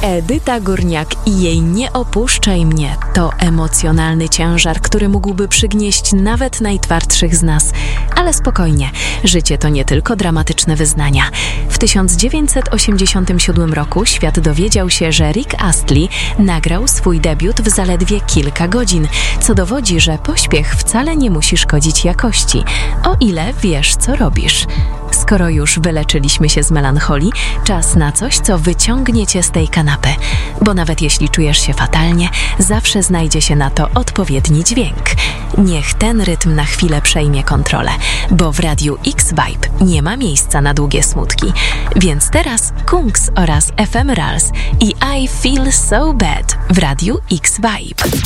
Edyta Górniak i jej Nie opuszczaj mnie to emocjonalny ciężar, który mógłby przygnieść nawet najtwardszych z nas. Ale spokojnie, życie to nie tylko dramatyczne wyznania. W 1987 roku świat dowiedział się, że Rick Astley nagrał swój debiut w zaledwie kilka godzin, co dowodzi, że pośpiech wcale nie musi szkodzić jakości, o ile wiesz, co robisz. Skoro już wyleczyliśmy się z melancholii, czas na coś, co wyciągnie cię z tej kanapy. Bo nawet jeśli czujesz się fatalnie, zawsze znajdzie się na to odpowiedni dźwięk. Niech ten rytm na chwilę przejmie kontrolę, bo w Radiu X-Vibe nie ma miejsca na długie smutki. Więc teraz Kungs oraz Ephemerals i I Feel So Bad w Radiu X-Vibe.